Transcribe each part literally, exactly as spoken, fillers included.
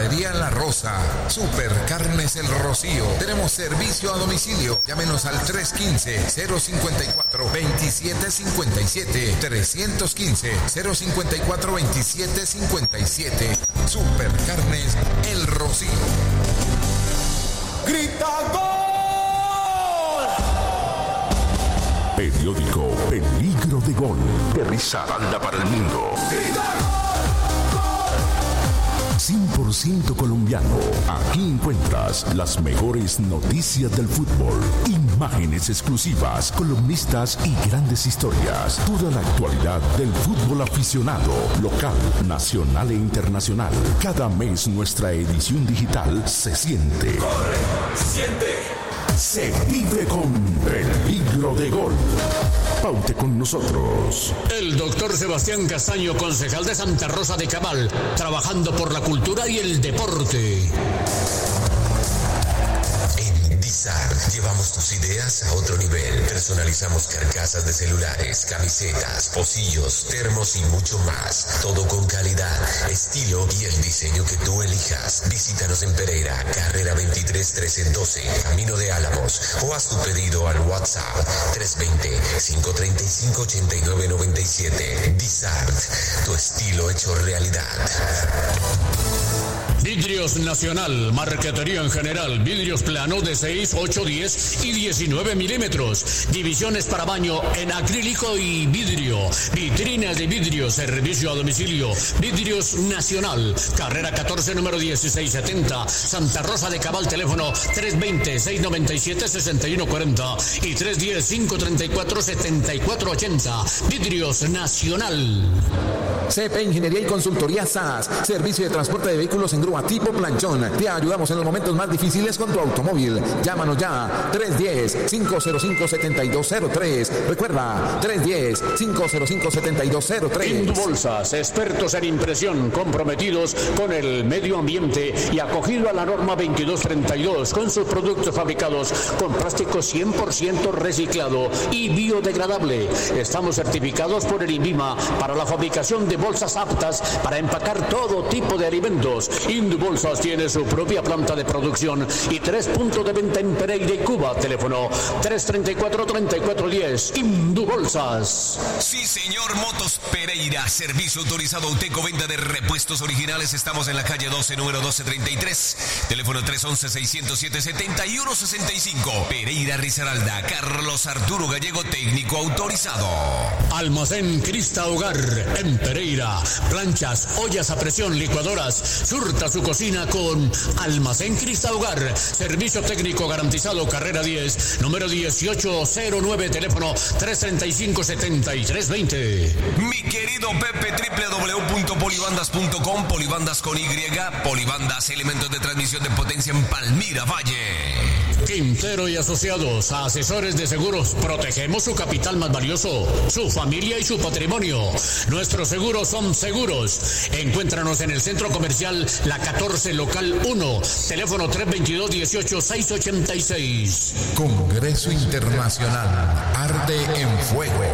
Ganadería La Rosa, Supercarnes El Rocío. Tenemos servicio a domicilio. Llámenos al tres uno cinco, cero cinco cuatro, dos siete cinco siete, tres uno cinco, cero cinco cuatro, dos siete cinco siete. Supercarnes El Rocío. ¡Grita gol! Periódico Peligro de Gol. De Risaralda para el mundo. ¡Grita gol! cien por ciento colombiano. Aquí encuentras las mejores noticias del fútbol, imágenes exclusivas, columnistas y grandes historias. Toda la actualidad del fútbol aficionado, local, nacional e internacional. Cada mes nuestra edición digital se siente. Corre, se siente. Se vive con Peligro de Gol. Paute con nosotros. El doctor Sebastián Castaño, concejal de Santa Rosa de Cabal, trabajando por la cultura y el deporte. En Dizar llevamos tus ideas a otro nivel. Personalizamos carcasas de celulares, camisetas, pocillos, termos y mucho más. Todo con calidad, estilo y el diseño que tú elijas. Visítanos en Pereira, carrera veintitrés trece doce, Camino de Álamos, o haz tu pedido al WhatsApp tres dos cero, cinco tres cinco, ocho nueve nueve siete. Dizart, tu estilo hecho realidad. Vidrios Nacional, marquetería en general, vidrios plano de seis, ocho, diez y diecinueve milímetros, divisiones para baño en acrílico y vidrio, vitrinas de vidrio, servicio a domicilio. Vidrios Nacional, carrera catorce, número dieciséis setenta, Santa Rosa de Cabal, teléfono tres dos cero, seis nueve siete, seis uno cuatro cero y tres uno cero, cinco tres cuatro, siete cuatro ocho cero. Vidrios Nacional. C P Ingeniería y Consultoría S A S, servicio de transporte de vehículos en grúa tipo planchón. Te ayudamos en los momentos más difíciles con tu automóvil. Llámanos ya, tres uno cero, cinco cero cinco, siete dos cero tres. Recuerda, tres uno cero, cinco cero cinco, siete dos cero tres. Indubolsas, expertos en impresión, comprometidos con el medio ambiente y acogido a la norma veintidós treinta y dos con sus productos fabricados con plástico cien por ciento reciclado y biodegradable. Estamos certificados por el INVIMA para la fabricación de bolsas aptas para empacar todo tipo de alimentos. Indubolsas tiene su propia planta de producción y tres puntos de venta en Pereira y Cuba. Teléfono tres tres cuatro, tres cuatro uno cero. Indubolsas. Sí, señor, Motos Pereira, servicio autorizado Auteco, venta de repuestos originales. Estamos en la calle doce, número doce treinta y tres. Teléfono tres uno uno, seis cero siete, siete uno seis cinco. Pereira Risaralda, Carlos Arturo Gallego, técnico autorizado. Almacén Crista Hogar en Pereira. Planchas, ollas a presión, licuadoras. Surta su cocina con Almacén Crista Hogar. Servicio técnico garantizado, carrera diez, número dieciocho cero nueve, teléfono tres tres cinco, siete tres dos cero. Mi querido Pepe, doble u doble u doble u punto polibandas punto com, polibandas con Y, polibandas, elementos de transmisión de potencia en Palmira Valle. Quintero y Asociados, asesores de seguros. Protegemos su capital más valioso, su familia y su patrimonio. Nuestros seguros son seguros. Encuéntranos en el Centro Comercial La catorce, local uno. Teléfono tres dos dos, dieciocho, seis ochenta y seis. Congreso Internacional. Arde en fuego.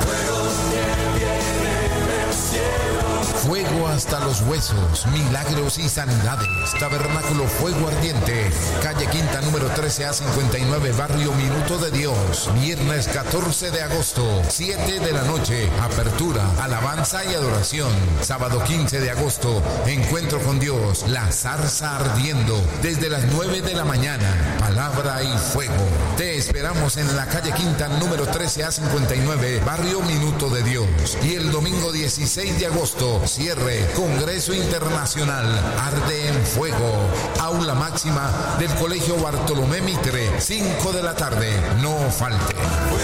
Fuego hasta los huesos, milagros y sanidades. Tabernáculo Fuego Ardiente, calle Quinta, número trece A cincuenta y nueve, barrio Minuto de Dios. Viernes catorce de agosto, siete de la noche. Apertura, alabanza y adoración. Sábado quince de agosto, encuentro con Dios, la zarza ardiendo. Desde las nueve de la mañana, palabra y fuego. Te esperamos en la calle Quinta, número trece A cincuenta y nueve, barrio Minuto de Dios. Y el domingo dieciséis de agosto, cierre, Congreso Internacional, Arde en Fuego, aula máxima del Colegio Bartolomé Mitre, cinco de la tarde, no falte.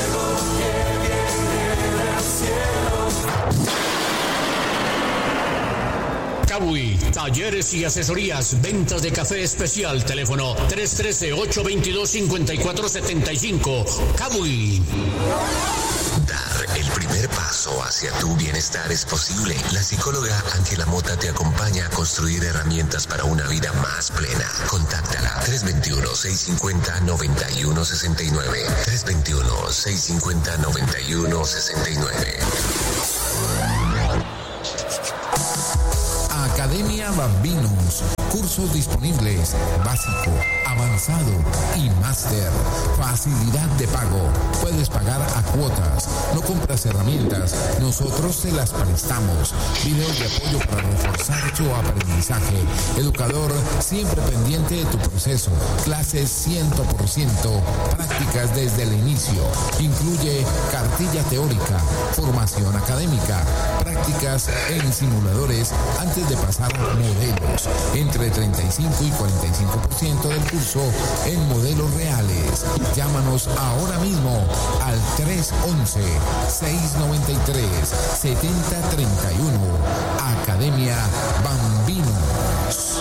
Cabui, talleres y asesorías, ventas de café especial, teléfono tres uno tres, ocho dos dos, cinco cuatro siete cinco. Cabui. Dar el primer paso hacia tu bienestar es posible. La psicóloga Ángela Mota te acompaña a construir herramientas para una vida más plena. Contáctala tres dos uno, seis cinco cero, nueve uno seis nueve. tres dos uno, seis cinco cero, nueve uno seis nueve. Academia Bambinos, Cursos disponibles, básico, avanzado y máster. Facilidad de pago. Puedes pagar a cuotas. No compras herramientas, nosotros te las prestamos. Videos de apoyo para reforzar tu aprendizaje. Educador siempre pendiente de tu proceso. Clases cien por ciento. Prácticas desde el inicio. Incluye cartilla teórica, formación académica, prácticas en simuladores antes de pasar modelos. Entre treinta y cinco y cuarenta y cinco por ciento del curso en modelos reales. Llámanos ahora mismo al tres once, seiscientos noventa y tres, setenta treinta y uno. Academia Bambinos.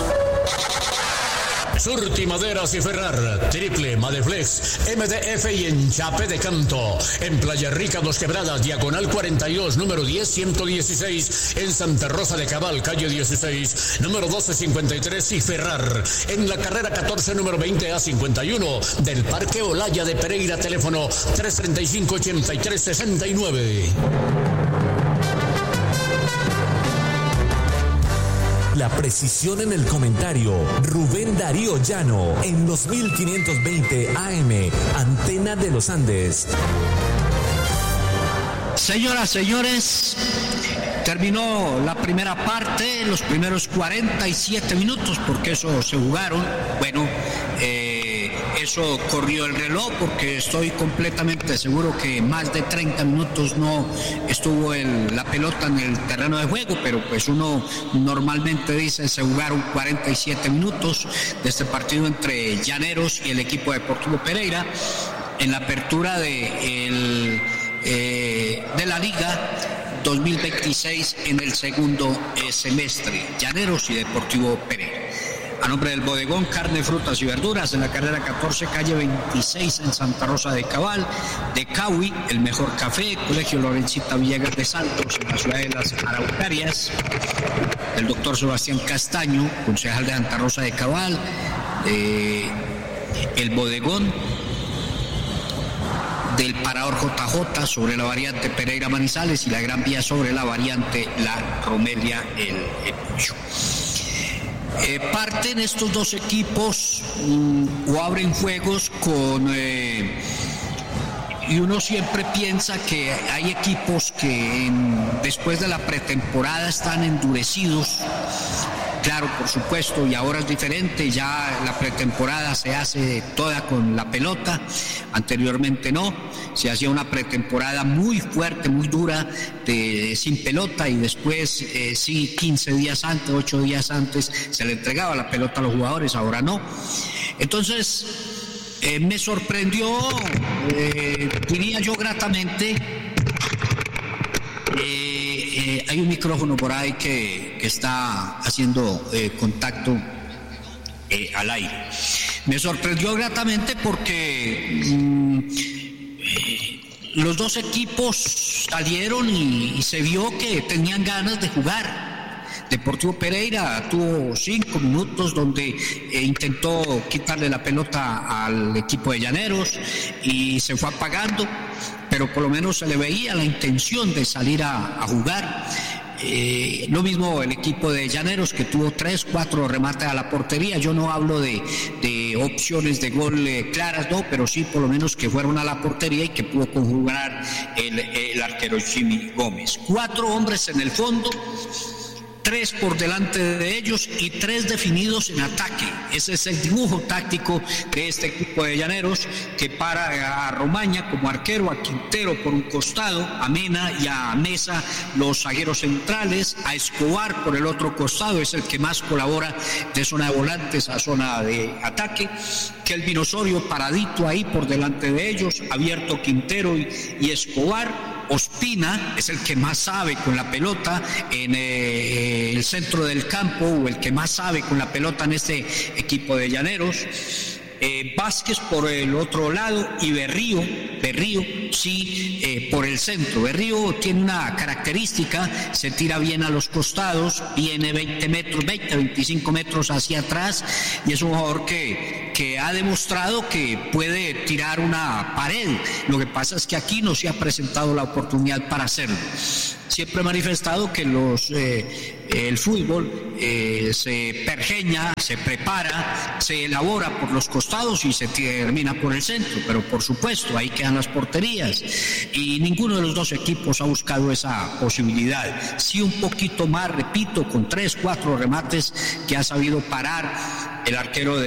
Surti Maderas y Ferrar, Triple, Madeflex, M D F y Enchape de Canto. En Playa Rica, Dos Quebradas, Diagonal cuarenta y dos, número diez ciento dieciséis. En Santa Rosa de Cabal, calle dieciséis, número doce cincuenta y tres y Ferrar. En la carrera catorce, número veinte a cincuenta y uno. Del Parque Olaya de Pereira, teléfono tres treinta y cinco, ochenta y tres sesenta y nueve. La precisión en el comentario. Rubén Darío Llano en los mil quinientos veinte A M, Antena de los Andes. Señoras, señores, terminó la primera parte, los primeros cuarenta y siete minutos, porque eso se jugaron. Bueno, eh, eso corrió el reloj, porque estoy completamente seguro que más de treinta minutos no estuvo el, la pelota en el terreno de juego, pero pues uno normalmente dice se jugaron cuarenta y siete minutos de este partido entre Llaneros y el equipo Deportivo Pereira en la apertura de el Eh, de la Liga dos mil veintiséis en el segundo eh, semestre. Llaneros y Deportivo Pereira. A nombre del bodegón Carne, Frutas y Verduras, en la carrera catorce, calle veintiséis, en Santa Rosa de Cabal, de Caui, el mejor café, Colegio Lorencita Villegas de Santos, en la ciudad de las Araucarias, el doctor Sebastián Castaño, concejal de Santa Rosa de Cabal, eh, el bodegón del Parador J J sobre la variante Pereira Manizales y la Gran Vía sobre la variante La Romelia El Epucho. Eh, parten estos dos equipos um, o abren juegos con eh, y uno siempre piensa que hay equipos que en, después de la pretemporada están endurecidos. Claro, por supuesto, y ahora es diferente, ya la pretemporada se hace toda con la pelota, anteriormente no, se hacía una pretemporada muy fuerte, muy dura, de, sin pelota, y después eh, sí, quince días antes, ocho días antes, se le entregaba la pelota a los jugadores, ahora no. Entonces, eh, me sorprendió, eh, diría yo gratamente, Eh, eh, hay un micrófono por ahí que, que está haciendo eh, contacto eh, al aire. Me sorprendió gratamente porque mmm, eh, los dos equipos salieron y, y se vio que tenían ganas de jugar. Deportivo Pereira tuvo cinco minutos donde eh, intentó quitarle la pelota al equipo de Llaneros y se fue apagando, pero por lo menos se le veía la intención de salir a, a jugar. Eh, lo mismo el equipo de Llaneros, que tuvo tres, cuatro remates a la portería. Yo no hablo de, de opciones de gol eh, claras, no, pero sí por lo menos que fueron a la portería y que pudo conjugar el, el arquero Jimmy Gómez. Cuatro hombres en el fondo, tres por delante de ellos y tres definidos en ataque. Ese es el dibujo táctico de este equipo de Llaneros, que para a Romaña como arquero, a Quintero por un costado, a Mena y a Mesa los zagueros centrales, a Escobar por el otro costado, es el que más colabora de zona de volantes a zona de ataque. Kelvin Osorio paradito ahí por delante de ellos, abierto Quintero y, y Escobar. Ospina es el que más sabe con la pelota en eh, el centro del campo, o el que más sabe con la pelota en este equipo de Llaneros. Eh, Vázquez por el otro lado y Berrío, Berrío sí eh, por el centro. Berrío tiene una característica, se tira bien a los costados, viene veinte metros, veinte, veinticinco metros hacia atrás, y es un jugador que, que ha demostrado que puede tirar una pared. Lo que pasa es que aquí no se ha presentado la oportunidad para hacerlo. Siempre he manifestado que los eh, el fútbol eh, se pergeña, se prepara, se elabora por los costados y se termina por el centro, pero por supuesto ahí quedan las porterías y ninguno de los dos equipos ha buscado esa posibilidad. Sí, un poquito más, repito, con tres, cuatro remates que ha sabido parar el arquero de